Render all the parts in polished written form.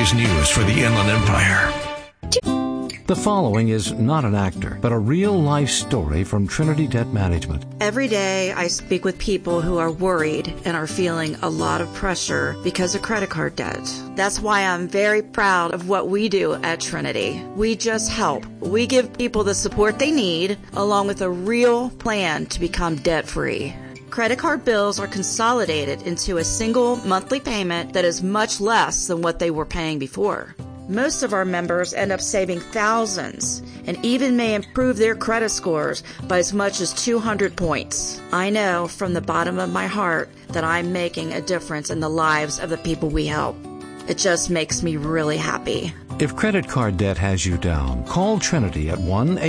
day's news for the Inland Empire. The following is not an actor, but a real-life story from Trinity Debt Management. Every day I speak with people who are worried and are feeling a lot of pressure because of credit card debt. That's why I'm very proud of what we do at Trinity. We just help. We give people the support they need, along with a real plan to become debt-free. Credit card bills are consolidated into a single monthly payment that is much less than what they were paying before. Most of our members end up saving thousands and even may improve their credit scores by as much as 200 points. I know from the bottom of my heart that I'm making a difference in the lives of the people we help. It just makes me really happy. If credit card debt has you down, call Trinity at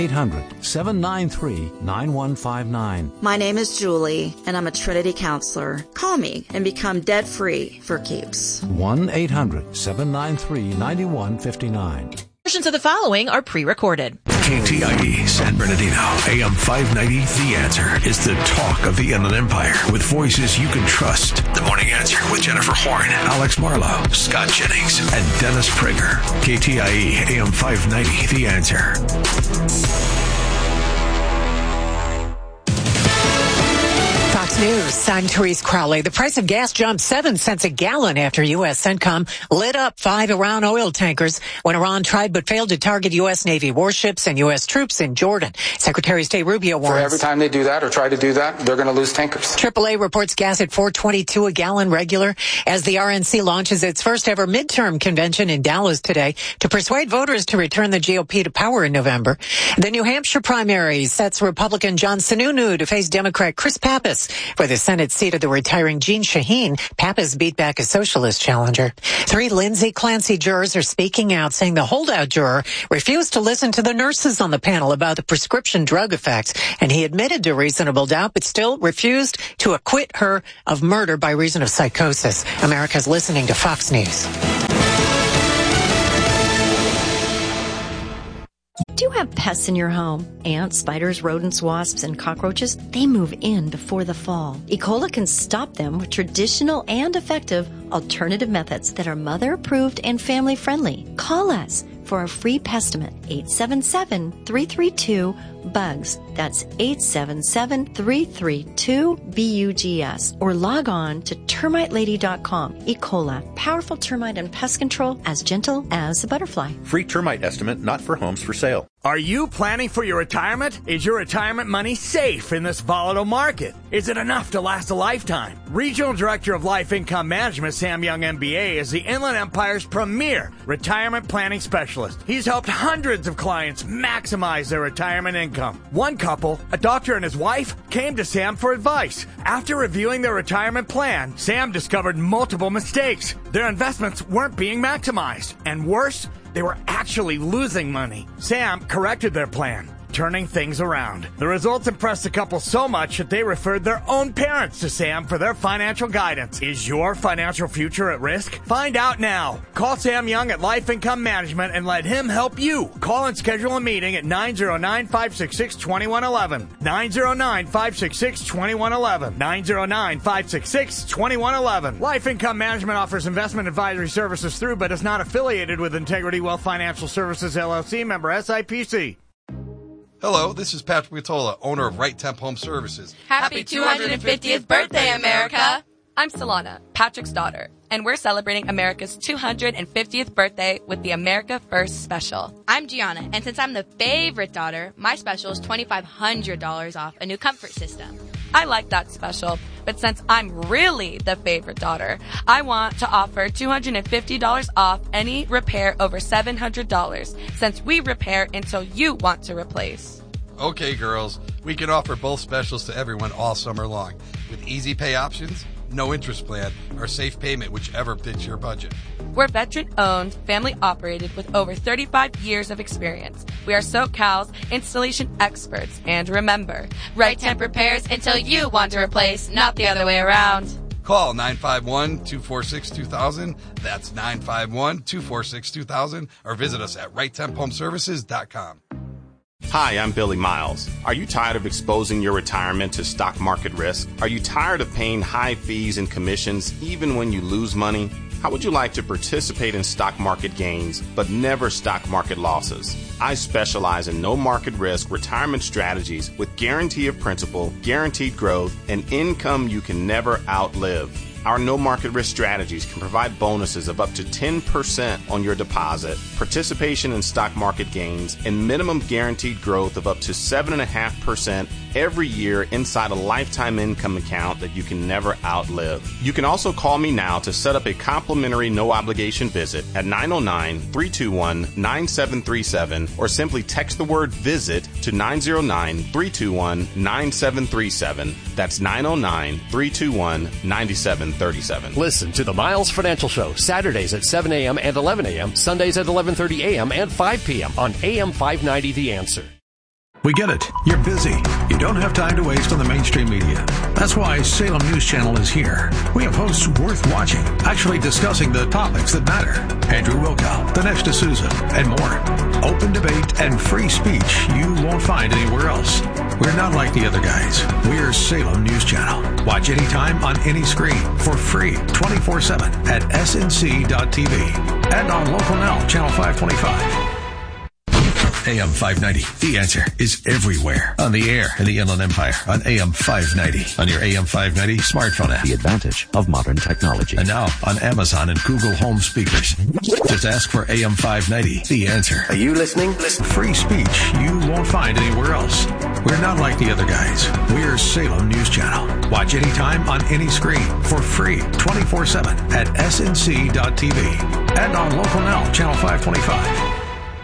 1-800-793-9159. My name is Julie, and I'm a Trinity counselor. Call me and become debt-free for keeps. 1-800-793-9159. Versions of the following are pre-recorded. KTIE San Bernardino, AM 590, The Answer is the talk of the Inland Empire with voices you can trust. The Morning Answer with Jennifer Horn, Alex Marlowe, Scott Jennings, and Dennis Prager. KTIE AM 590, The Answer. Fox News, I'm Therese Crowley. The price of gas jumped 7 cents a gallon after U.S. CENTCOM lit up 5 Iran oil tankers when Iran tried but failed to target U.S. Navy warships and U.S. troops in Jordan. Secretary of State Rubio warns. For every time they do that or try to do that, they're going to lose tankers. AAA reports gas at $4.22 a gallon regular as the RNC launches its first ever midterm convention in Dallas today to persuade voters to return the GOP to power in November. The New Hampshire primary sets Republican John Sununu to face Democrat Chris Pappas for the Senate seat of the retiring Jeanne Shaheen. Pappas beat back a socialist challenger. 3 Lindsay Clancy jurors are speaking out, saying the holdout juror refused to listen to the nurses on the panel about the prescription drug effects, and he admitted to reasonable doubt, but still refused to acquit her of murder by reason of psychosis. America's listening to Fox News. Do you have pests in your home? Ants, spiders, rodents, wasps, and cockroaches? They move in before the fall. E-Cola can stop them with traditional and effective alternative methods that are mother-approved and family-friendly. Call us for a free pestimate, 877-332-BUGS. That's 877-332-BUGS. Or log on to termitelady.com. E-Cola, powerful termite and pest control as gentle as a butterfly. Free termite estimate not for homes for sale. Are you planning for your retirement? Is your retirement money safe in this volatile market? Is it enough to last a lifetime? Regional Director of Life Income Management, Sam Young, MBA, is the Inland Empire's premier retirement planning specialist. He's helped hundreds of clients maximize their retirement income. One couple, a doctor and his wife, came to Sam for advice. After reviewing their retirement plan, Sam discovered multiple mistakes. Their investments weren't being maximized. And worse, they were actually losing money. Sam corrected their plan, turning things around. The results impressed the couple so much that they referred their own parents to Sam for their financial guidance. Is your financial future at risk? Find out now. Call Sam Young at Life Income Management and let him help you. Call and schedule a meeting at 909-566-2111. 909-566-2111. 909-566-2111. Life Income Management offers investment advisory services through but is not affiliated with Integrity Wealth Financial Services, LLC, member SIPC. Hello, this is Patrick Vitola, owner of Right Temp Home Services. Happy 250th birthday, America! I'm Solana, Patrick's daughter, and we're celebrating America's 250th birthday with the America First Special. I'm Gianna, and since I'm the favorite daughter, my special is $2,500 off a new comfort system. I like that special, but since I'm really the favorite daughter, I want to offer $250 off any repair over $700, since we repair until you want to replace. Okay, girls, we can offer both specials to everyone all summer long, with easy pay options, no interest plan, or safe payment, whichever fits your budget. We're veteran-owned, family-operated with over 35 years of experience. We are SoCal's installation experts. And remember, Right Temp repairs until you want to replace, not the other way around. Call 951-246-2000. That's 951-246-2000. Or visit us at RightTempHomeservices.com. Hi, I'm Billy Miles. Are you tired of exposing your retirement to stock market risk? Are you tired of paying high fees and commissions even when you lose money? How would you like to participate in stock market gains, but never stock market losses? I specialize in no market risk retirement strategies with guarantee of principal, guaranteed growth, and income you can never outlive. Our no market risk strategies can provide bonuses of up to 10% on your deposit, participation in stock market gains, and minimum guaranteed growth of up to 7.5% every year inside a lifetime income account that you can never outlive. You can also call me now to set up a complimentary no obligation visit at 909-321-9737 or simply text the word visit to 909-321-9737. That's 909-321-9737. Listen to the Miles Financial Show Saturdays at 7 a.m. and 11 a.m., Sundays at 11:30 a.m. and 5 p.m. on AM 590 The Answer. We get it. You're busy. You don't have time to waste on the mainstream media. That's why Salem News Channel is here. We have hosts worth watching, actually discussing the topics that matter. Andrew Wilkow, Dinesh D'Souza, and more. Open debate and free speech you won't find anywhere else. We're not like the other guys. We're Salem News Channel. Watch anytime on any screen for free 24/7 at snc.tv and on Local Now, Channel 525. AM 590. The Answer is everywhere. On the air in the Inland Empire on AM 590. On your AM 590 smartphone app. The advantage of modern technology. And now on Amazon and Google Home speakers. Just ask for AM 590. The Answer. Are you listening? Listen. Free speech you won't find anywhere else. We're not like the other guys. We're Salem News Channel. Watch anytime on any screen for free 24/7 at snc.tv and on Local Now, Channel 525.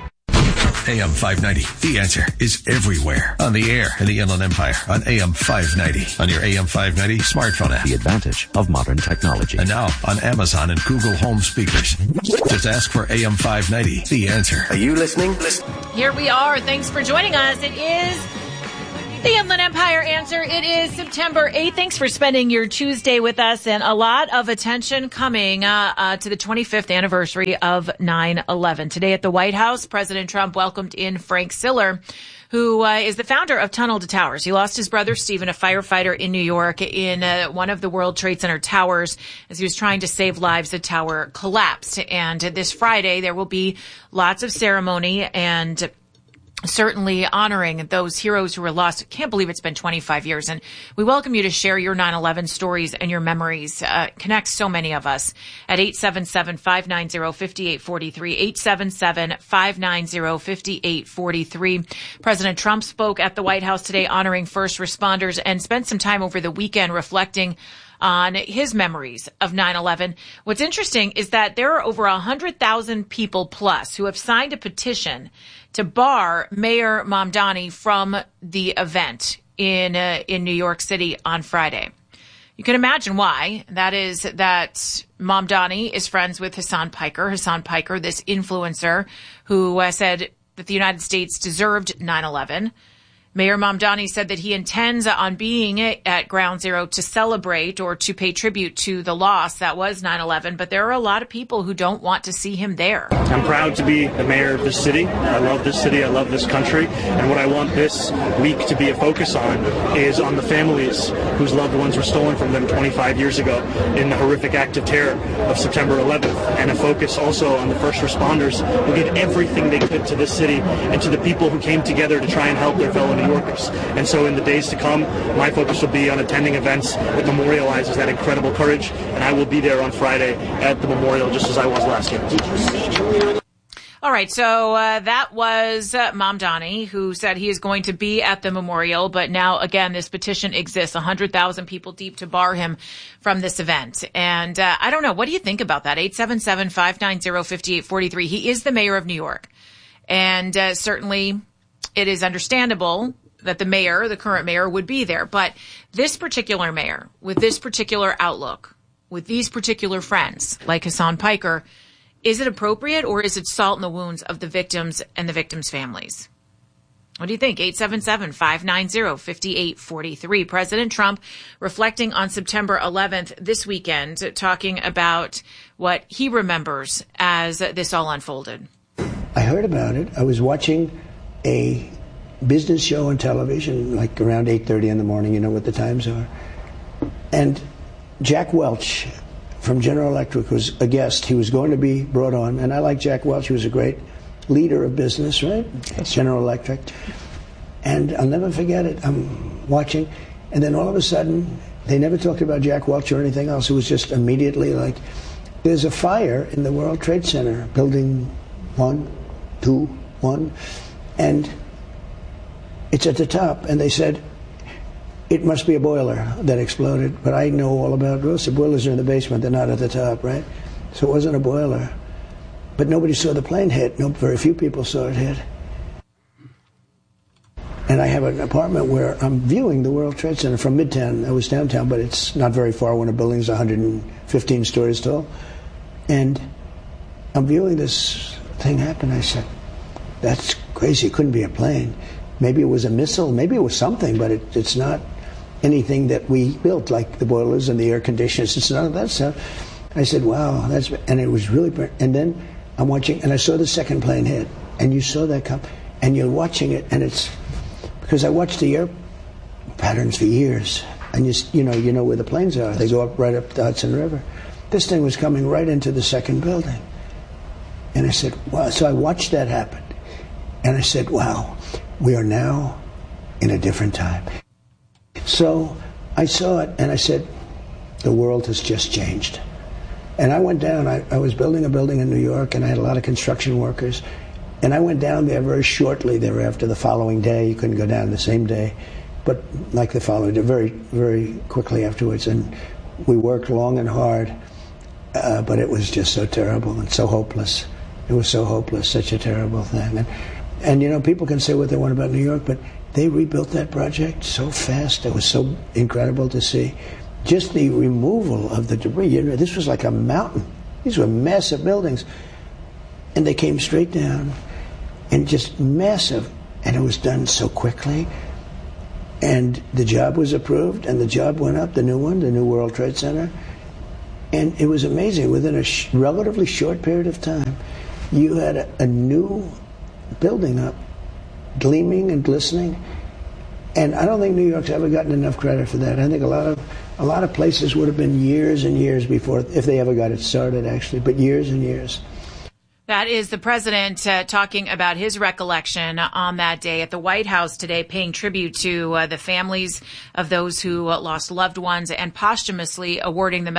AM 590. The Answer is everywhere. On the air in the Inland Empire on AM 590. On your AM 590 smartphone app. The advantage of modern technology. And now on Amazon and Google Home speakers. Just ask for AM 590. The Answer. Are you listening? Listen. Here we are. Thanks for joining us. It is the Inland Empire Answer. It is September 8th. Thanks for spending your Tuesday with us, and a lot of attention coming to the 25th anniversary of 9/11. Today at the White House, President Trump welcomed in Frank Siller, who is the founder of Tunnel to Towers. He lost his brother, Stephen, a firefighter in New York, in one of the World Trade Center towers. As he was trying to save lives, the tower collapsed. And this Friday, there will be lots of ceremony and certainly honoring those heroes who were lost. Can't believe it's been 25 years. And we welcome you to share your 9/11 stories and your memories. Connect so many of us at 877-590-5843, 877-590-5843. President Trump spoke at the White House today honoring first responders and spent some time over the weekend reflecting on his memories of 9/11. What's interesting is that there are over 100,000 people plus who have signed a petition to bar Mayor Mamdani from the event in New York City on Friday. You can imagine why. That is that Mamdani is friends with Hassan Piker. Hassan Piker, this influencer who said that the United States deserved 9/11. Mayor Mamdani said that he intends on being at Ground Zero to celebrate or to pay tribute to the loss that was 9/11, but there are a lot of people who don't want to see him there. I'm proud to be the mayor of this city. I love this city. I love this country. And what I want this week to be a focus on is on the families whose loved ones were stolen from them 25 years ago in the horrific act of terror of September 11th, and a focus also on the first responders who did everything they could to this city and to the people who came together to try and help their fellow New Yorkers. And so in the days to come, my focus will be on attending events that memorializes that incredible courage, and I will be there on Friday at the memorial just as I was last year. All right, so that was Mamdani, who said he is going to be at the memorial, but now, again, this petition exists, 100,000 people deep to bar him from this event. And I don't know, what do you think about that? 877-590-5843. He is the mayor of New York, and certainly it is understandable that the current mayor, would be there. But this particular mayor, with this particular outlook, with these particular friends, like Hassan Piker, is it appropriate, or is it salt in the wounds of the victims and the victims' families? What do you think? 877-590-5843. President Trump reflecting on September 11th this weekend, talking about what he remembers as this all unfolded. I heard about it. I was watching a business show on television, like around 8:30 in the morning, you know what the times are. And Jack Welch from General Electric was a guest. He was going to be brought on, and I like Jack Welch. He was a great leader of business, right? General Electric. And I'll never forget it. I'm watching, and then all of a sudden, they never talked about Jack Welch or anything else. It was just immediately like, there's a fire in the World Trade Center, building 1, 2, 1, and it's at the top. And they said, it must be a boiler that exploded, but I know all about those. The boilers are in the basement, they're not at the top, right? So it wasn't a boiler. But nobody saw the plane hit. No, very few people saw it hit. And I have an apartment where I'm viewing the World Trade Center from Midtown. I was downtown, but it's not very far when a building's 115 stories tall. And I'm viewing this thing happen. I said, that's crazy. It couldn't be a plane. Maybe it was a missile. Maybe it was something, but it's not anything that we built, like the boilers and the air conditioners. It's none of that stuff. I said, wow, and it was really, and then I'm watching, and I saw the second plane hit, and you saw that come, and you're watching it, and it's, because I watched the air patterns for years, and you know where the planes are. They go up right up the Hudson River. This thing was coming right into the second building. And I said, wow. So I watched that happen. And I said, wow, we are now in a different time. So I saw it, and I said, the world has just changed. And I went down. I was building a building in New York, and I had a lot of construction workers. And I went down there very shortly thereafter, the following day. You couldn't go down the same day, but like the following day, very, very quickly afterwards. And we worked long and hard, but it was just so terrible and so hopeless. It was so hopeless, such a terrible thing. And you know, people can say what they want about New York, but they rebuilt that project so fast. It was so incredible to see. Just the removal of the debris. You know, this was like a mountain. These were massive buildings. And they came straight down. And just massive, and it was done so quickly. And the job was approved, and the job went up, the new one, the new World Trade Center. And it was amazing. Within a relatively short period of time, you had a new building up, gleaming and glistening. And I don't think New York's ever gotten enough credit for that. I think a lot of places would have been years and years before, if they ever got it started, actually, but years and years. That is the president talking about his recollection on that day at the White House today, paying tribute to the families of those who lost loved ones and posthumously awarding the